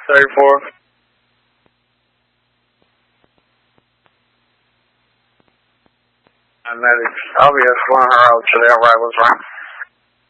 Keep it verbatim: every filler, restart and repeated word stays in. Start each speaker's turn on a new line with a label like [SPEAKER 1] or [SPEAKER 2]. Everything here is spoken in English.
[SPEAKER 1] thirty-four. And that is obvious one her out to the right was wrong.